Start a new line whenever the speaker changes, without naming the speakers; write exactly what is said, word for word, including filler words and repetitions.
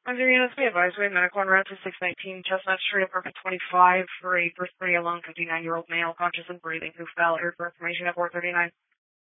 Under units, be advised, we have medical on route to six nineteen Chestnut Street, apartment twenty-five, for a birth party alone, fifty-nine-year-old male, conscious and breathing, who fell. Air for information at four thirty-nine.